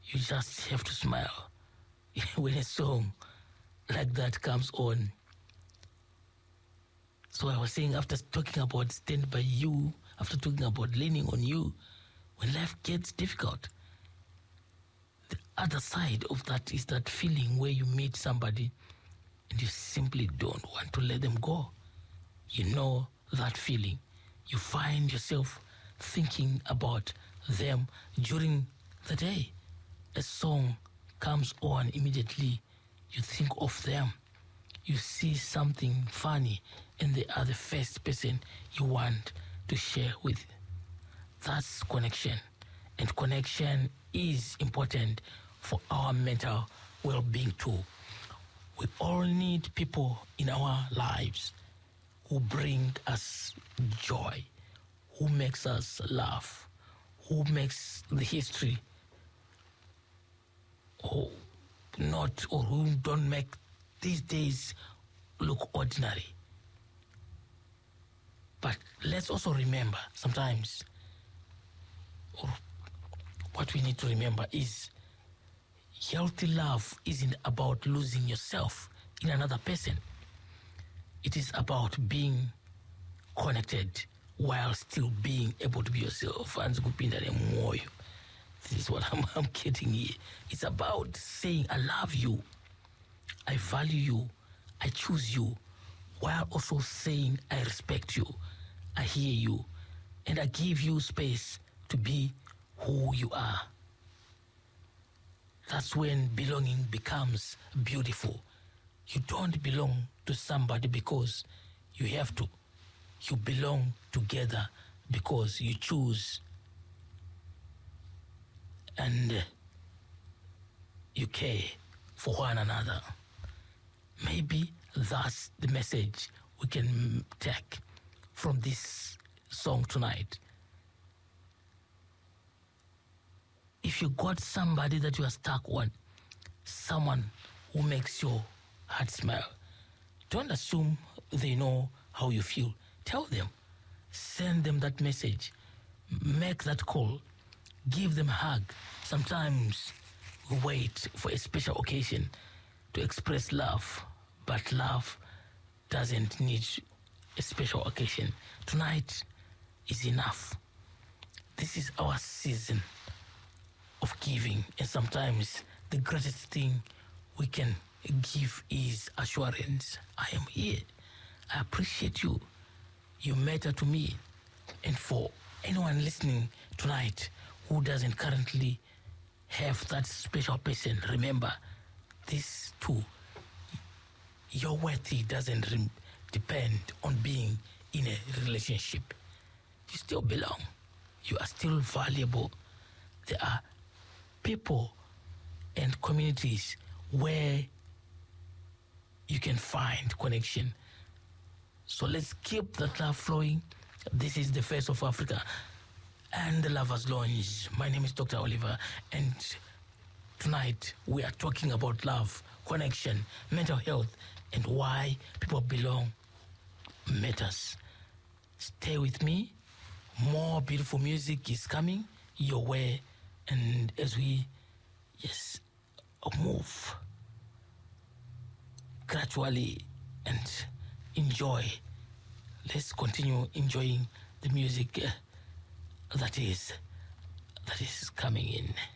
You just have to smile when a song like that comes on. So I was saying, after talking about stand by you, after talking about leaning on you, when life gets difficult, the other side of that is that feeling where you meet somebody and you simply don't want to let them go. You know that feeling. You find yourself thinking about them during the day. A song comes on immediately. You think of them. You see something funny and they are the first person you want to share with. That's connection. And connection is important for our mental well-being too. We all need people in our lives who bring us joy, who makes us laugh, who makes the history or who don't make these days look ordinary. But let's also remember sometimes, or what we need to remember is, healthy love isn't about losing yourself in another person. It is about being connected while still being able to be yourself. This is what I'm getting here. It's about saying, I love you, I value you, I choose you, while also saying, I respect you, I hear you, and I give you space to be who you are. That's when belonging becomes beautiful. You don't belong to somebody because you have to. You belong together because you choose. And you care for one another. Maybe that's the message we can take from this song tonight. If you got somebody that you are stuck on, someone who makes your heart smile, don't assume they know how you feel. Tell them. Send them that message. Make that call. Give them a hug. Sometimes we wait for a special occasion to express love, but love doesn't need a special occasion. Tonight is enough. This is our season of giving, and sometimes the greatest thing we can give is assurance. I am here. I appreciate you. You matter to me. And for anyone listening tonight who doesn't currently have that special person, remember this too. Your worth doesn't depend on being in a relationship. You still belong. You are still valuable. There are people and communities where you can find connection. So let's keep that love flowing. This is the Face of Africa and the Lovers Lounge. My name is Dr. Oliver, and tonight we are talking about love, connection, mental health, and why people belong matters. Stay with me. More beautiful music is coming your way, and as we move gradually and enjoy, let's continue enjoying the music that is coming in.